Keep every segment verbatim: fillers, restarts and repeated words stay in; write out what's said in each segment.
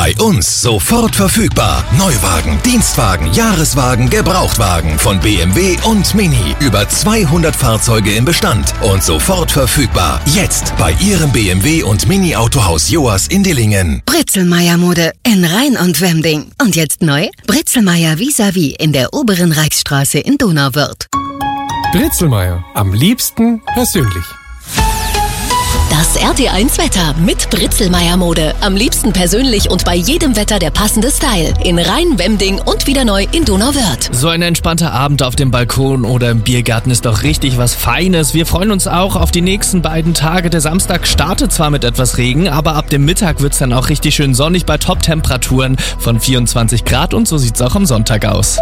Bei uns sofort verfügbar. Neuwagen, Dienstwagen, Jahreswagen, Gebrauchtwagen von B M W und Mini. Über zweihundert Fahrzeuge im Bestand und sofort verfügbar. Jetzt bei Ihrem B M W und Mini Autohaus Joas in Dillingen. Britzelmeier Mode in Rhein und Wemding. Und jetzt neu? Britzelmeier vis-à-vis in der oberen Reichsstraße in Donauwörth. Britzelmeier. Am liebsten persönlich. Das R T eins Wetter mit Britzelmeier Mode. Am liebsten persönlich und bei jedem Wetter der passende Style. In Rhein, Wemding und wieder neu in Donauwörth. So ein entspannter Abend auf dem Balkon oder im Biergarten ist doch richtig was Feines. Wir freuen uns auch auf die nächsten beiden Tage. Der Samstag startet zwar mit etwas Regen, aber ab dem Mittag wird's dann auch richtig schön sonnig bei Top-Temperaturen von vierundzwanzig Grad und so sieht's auch am Sonntag aus.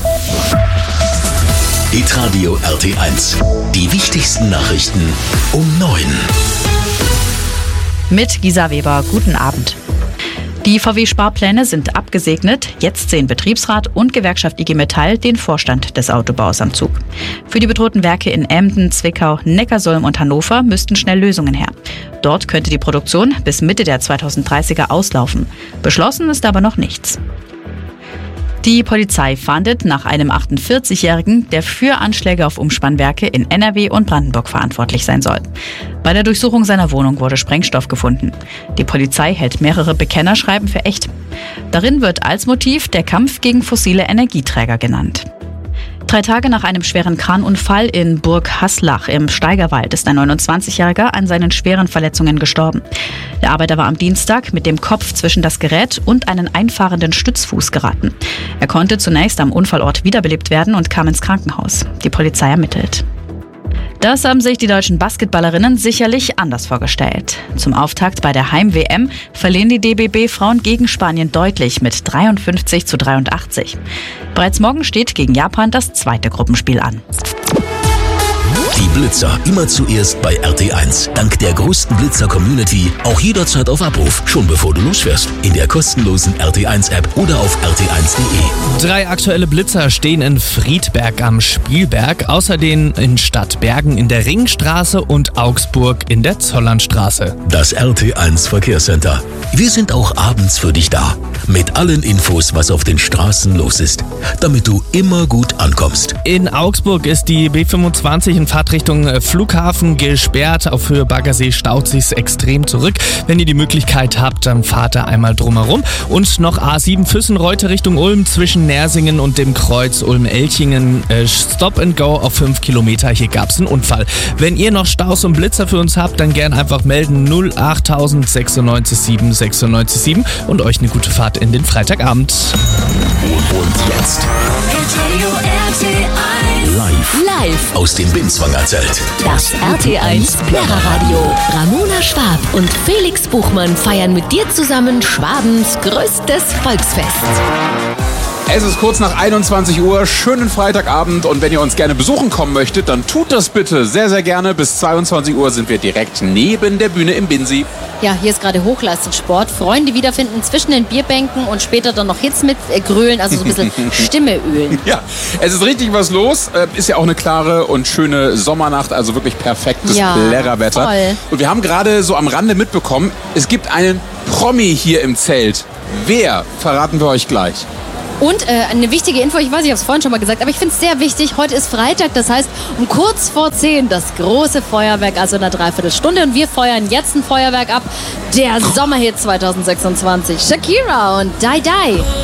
Hitradio R T eins. Die wichtigsten Nachrichten um neun. Mit Gisa Weber, guten Abend. Die V W-Sparpläne sind abgesegnet. Jetzt sehen Betriebsrat und Gewerkschaft I G Metall den Vorstand des Autobaus am Zug. Für die bedrohten Werke in Emden, Zwickau, Neckarsulm und Hannover müssten schnell Lösungen her. Dort könnte die Produktion bis Mitte der zweitausenddreißiger auslaufen. Beschlossen ist aber noch nichts. Die Polizei fahndet nach einem achtundvierzigjährigen, der für Anschläge auf Umspannwerke in N R W und Brandenburg verantwortlich sein soll. Bei der Durchsuchung seiner Wohnung wurde Sprengstoff gefunden. Die Polizei hält mehrere Bekennerschreiben für echt. Darin wird als Motiv der Kampf gegen fossile Energieträger genannt. Drei Tage nach einem schweren Kranunfall in Burg Haslach im Steigerwald ist ein neunundzwanzigjähriger an seinen schweren Verletzungen gestorben. Der Arbeiter war am Dienstag mit dem Kopf zwischen das Gerät und einen einfahrenden Stützfuß geraten. Er konnte zunächst am Unfallort wiederbelebt werden und kam ins Krankenhaus. Die Polizei ermittelt. Das haben sich die deutschen Basketballerinnen sicherlich anders vorgestellt. Zum Auftakt bei der Heim-W M verlieren die D B B-Frauen gegen Spanien deutlich mit dreiundfünfzig zu dreiundachtzig. Bereits morgen steht gegen Japan das zweite Gruppenspiel an. Die Blitzer immer zuerst bei R T eins. Dank der größten Blitzer-Community auch jederzeit auf Abruf, schon bevor du losfährst. In der kostenlosen R T eins App oder auf r t eins punkt de. Drei aktuelle Blitzer stehen in Friedberg am Spielberg, außerdem in Stadtbergen in der Ringstraße und Augsburg in der Zollernstraße. Das R T eins Verkehrscenter. Wir sind auch abends für dich da. Mit allen Infos, was auf den Straßen los ist, damit du immer gut ankommst. In Augsburg ist die B fünfundzwanzig in Fahrtrichtung Flughafen gesperrt. Auf Höhe Baggersee staut sich's extrem zurück. Wenn ihr die Möglichkeit habt, dann fahrt da einmal drumherum. Und noch A sieben Füssenreute Richtung Ulm zwischen Nersingen und dem Kreuz Ulm-Elchingen. Äh, Stop and Go auf fünf Kilometer. Hier gab's einen Unfall. Wenn ihr noch Staus und Blitzer für uns habt, dann gern einfach melden null acht null null sechs sieben sechs neun sieben und euch eine gute Fahrt in den Freitagabend. Und jetzt live, Live aus dem Binzwanger Zelt. das R T eins Lehrerradio. Ramona Schwab und Felix Buchmann feiern mit dir zusammen Schwabens größtes Volksfest. Es ist kurz nach einundzwanzig Uhr, schönen Freitagabend, und wenn ihr uns gerne besuchen kommen möchtet, dann tut das bitte sehr, sehr gerne. Bis zweiundzwanzig Uhr sind wir direkt neben der Bühne im Binsi. Ja, hier ist gerade Hochleistungssport. Freunde wiederfinden zwischen den Bierbänken und später dann noch Hits mit äh, Grölen, also so ein bisschen Stimme ölen. Ja, es ist richtig was los. Äh, ist ja auch eine klare und schöne Sommernacht, also wirklich perfektes Ja, Plärrerwetter. voll. Und wir haben gerade so am Rande mitbekommen, es gibt einen Promi hier im Zelt. Wer, verraten wir euch gleich. Und äh, eine wichtige Info, ich weiß, ich habe es vorhin schon mal gesagt, aber ich finde es sehr wichtig, heute ist Freitag, das heißt um kurz vor zehn das große Feuerwerk, also in einer Dreiviertelstunde, und wir feuern jetzt ein Feuerwerk ab, der Sommerhit zweitausendsechsundzwanzig, Shakira und Die Die.